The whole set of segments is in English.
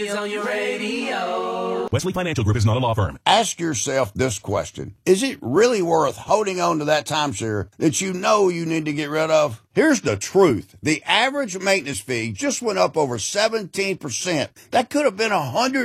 On your radio. Wesley Financial Group is not a law firm. Ask yourself this question. Is it really worth holding on to that timeshare that you know you need to get rid of? Here's the truth. The average maintenance fee just went up over 17%. That could have been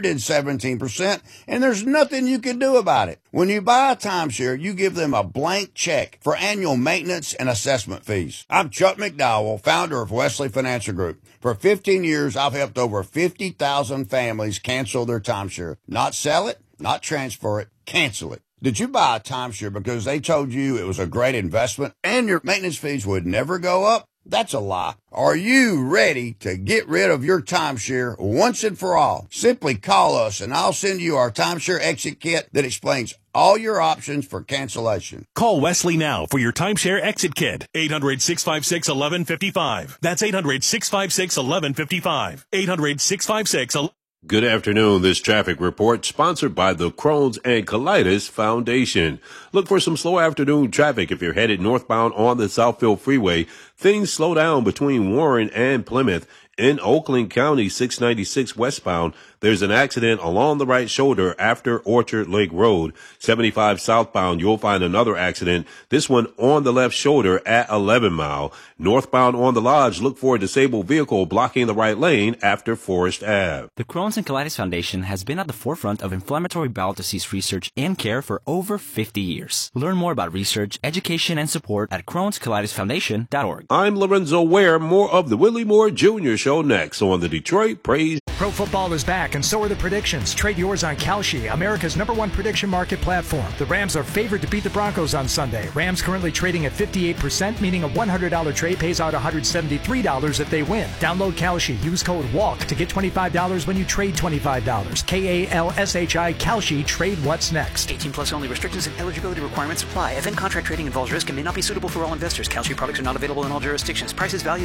117%, and there's nothing you can do about it. When you buy a timeshare, you give them a blank check for annual maintenance and assessment fees. I'm Chuck McDowell, founder of Wesley Financial Group. For 15 years, I've helped over 50,000 families cancel their timeshare. Not sell it, not transfer it, cancel it. Did you buy a timeshare because they told you it was a great investment and your maintenance fees would never go up? That's a lie. Are you ready to get rid of your timeshare once and for all? Simply call us and I'll send you our timeshare exit kit that explains all your options for cancellation. Call Wesley now for your timeshare exit kit. 800-656-1155. That's 800-656-1155. 800-656-1155. Good afternoon. This traffic report sponsored by the Crohn's and Colitis Foundation. Look for some slow afternoon traffic if you're headed northbound on the Southfield Freeway. Things slow down between Warren and Plymouth. In Oakland County, 696 westbound, there's an accident along the right shoulder after Orchard Lake Road. 75 southbound, you'll find another accident, this one on the left shoulder at 11 Mile. Northbound on the Lodge, look for a disabled vehicle blocking the right lane after Forest Ave. The Crohn's and Colitis Foundation has been at the forefront of inflammatory bowel disease research and care for over 50 years. Learn more about research, education, and support at Crohn'sColitisFoundation.org. I'm Lorenzo Ware. More of the Willie Moore Jr. Show next on the Detroit Praise. Pro football is back, and so are the predictions. Trade yours on Kalshi, America's #1 prediction market platform. The Rams are favored to beat the Broncos on Sunday. Rams currently trading at 58%, meaning a $100 trade pays out $173 if they win. Download Kalshi. Use code WALK to get $25 when you trade $25. KALSHI Kalshi. Trade what's next. 18 plus only. Restrictions and eligibility requirements apply. FN contract trading involves risk and may not be suitable for all investors. Kalshi products are not available in all jurisdictions. Prices, values,